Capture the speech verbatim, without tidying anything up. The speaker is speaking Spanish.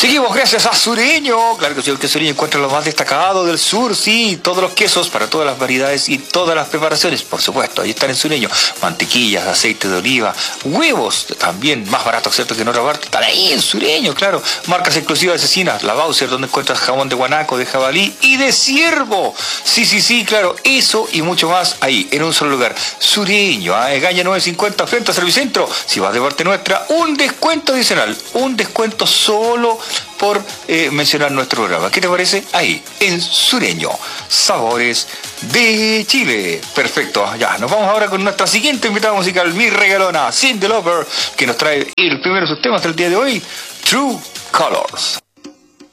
Seguimos gracias a Sureño. Claro que sí, porque Sureño encuentra lo más destacado del sur, sí, todos los quesos para todas las variedades y todas las preparaciones, por supuesto, ahí están en Sureño. Mantequillas, aceite de oliva, huevos, también más baratos, ¿cierto?, que en otra parte, están ahí en Sureño, claro. Marcas exclusivas de cecinas, la Bauser, donde encuentras jamón de guanaco, de jabalí y de ciervo. Sí, sí, sí, claro, eso y mucho más ahí, en un solo lugar. Sureño, ¿eh? Gaña nueve cincuenta frente a Servicentro. Si vas de parte nuestra, un descuento adicional, un descuento solo por eh, mencionar nuestro programa. ¿Qué te parece? Ahí, en Sureño, sabores de Chile. Perfecto, ya, nos vamos ahora con nuestra siguiente invitada musical, mi regalona, Cyndi Lauper, que nos trae el primero de sus temas del día de hoy, True Colors.